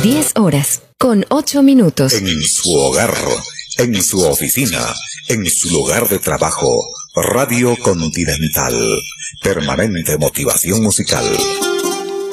10:08. En su hogar, en su oficina, en su lugar de trabajo. Radio Continental. Permanente motivación musical.